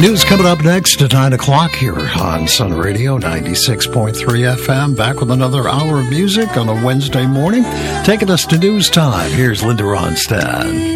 News coming up next at 9 o'clock here on Sun Radio 96.3 FM. Back with another hour of music on a Wednesday morning. Taking us to news time. Here's Linda Ronstadt.